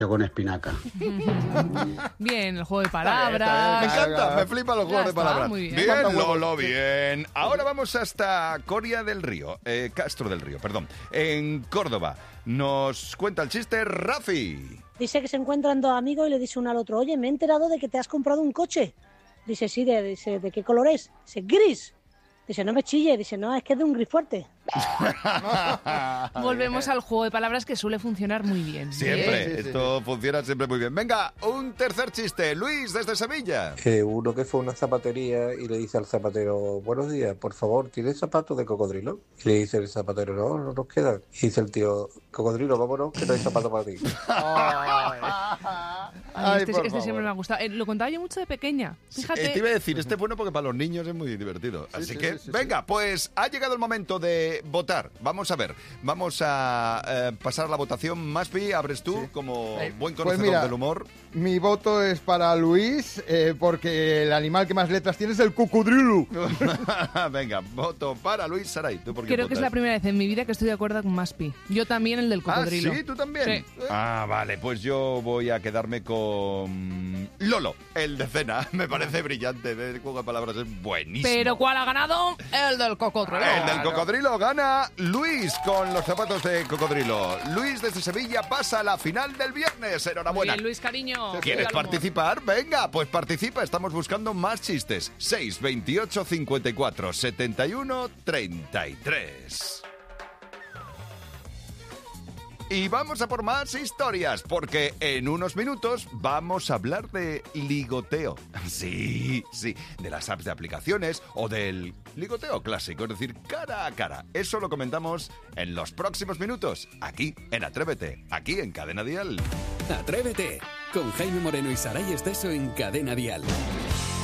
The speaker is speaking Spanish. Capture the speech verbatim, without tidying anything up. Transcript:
con espinaca. Bien, el juego de palabras. Me encanta, me flipa los juegos de palabras. Muy bien. Bien, Lolo, bien. Ahora vamos hasta Coria del Río, eh, Castro del Río, perdón, en Córdoba. Nos cuenta el chiste Rafi. Dice que se encuentran dos amigos y le dice uno al otro, oye, me he enterado de que te has comprado un coche. Dice, sí, de, dice, ¿de qué color es? Dice, gris. Dice, no me chille. Dice, no, es que es de un gris fuerte. Volvemos al juego de palabras que suele funcionar muy bien. Siempre, Sí, sí, sí, esto sí. funciona siempre muy bien. Venga, un tercer chiste. Luis, desde Sevilla. Eh, uno que fue a una zapatería y le dice al zapatero, buenos días, por favor, ¿tienes zapatos de cocodrilo? Y le dice el zapatero, no, no nos quedan. Y dice el tío, cocodrilo, vámonos, que no hay zapatos para ti. A mí Ay, este por este favor. siempre me ha gustado. Eh, lo contaba yo mucho de pequeña. Fíjate. Eh, te iba a decir, este es bueno porque para los niños es muy divertido. Sí, Así sí, que, sí, sí, venga, pues ha llegado el momento de votar. Vamos a ver, vamos a eh, pasar la votación. Maspi, abres tú Sí. como Eh, buen pues conocedor mira, del humor. Mi voto es para Luis, eh, porque el animal que más letras tiene es el cocodrilo. Venga, voto para Luis Saray. ¿Tú por quién Creo que es la votas? primera vez en mi vida que estoy de acuerdo con Maspi. Yo también el del cocodrilo. Ah, ¿sí? ¿Tú también? Sí. Ah, vale, pues yo voy a quedarme con Lolo, el de cena. Me parece brillante, el juego de palabras es buenísimo. Pero ¿cuál ha ganado? El del cocodrilo. El del cocodrilo gana Luis con los zapatos de cocodrilo. Luis desde Sevilla pasa a la final del viernes. Muy Enhorabuena. bien, Luis, cariño. ¿Quieres Viva el humor. participar? Venga, pues participa. Estamos buscando más chistes. seis veintiocho cincuenta y cuatro setenta y uno treinta y tres. Y vamos a por más historias, porque en unos minutos vamos a hablar de ligoteo. Sí, sí, de las apps de aplicaciones o del ligoteo clásico, es decir, cara a cara. Eso lo comentamos en los próximos minutos, aquí en Atrévete, aquí en Cadena Dial. Atrévete con Jaime Moreno y Saray Esteso en Cadena Dial.